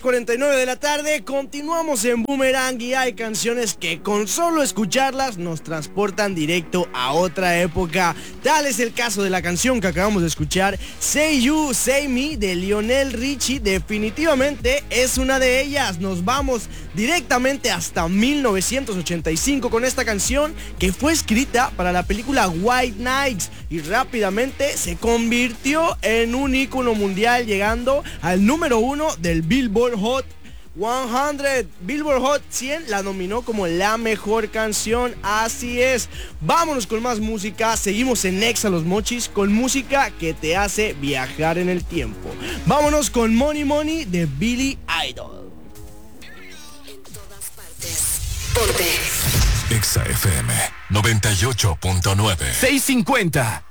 49 de la tarde, continuamos en Boomerang y hay canciones que con solo escucharlas nos transportan directo a otra época. Tal es el caso de la canción que acabamos de escuchar, Say You, Say Me, de Lionel Richie. Definitivamente es una de ellas. Nos vamos directamente hasta 1985 con esta canción que fue escrita para la película White Nights y rápidamente se convirtió en un ícono mundial, llegando al número 1 del Billboard Hot 100. Billboard Hot 100 la nominó como la mejor canción. Así es. Vámonos con más música. Seguimos en Exa Los Mochis con música que te hace viajar en el tiempo. Vámonos con Money Money de Billy Idol. En todas partes. Ponte Exa FM 98.9 650.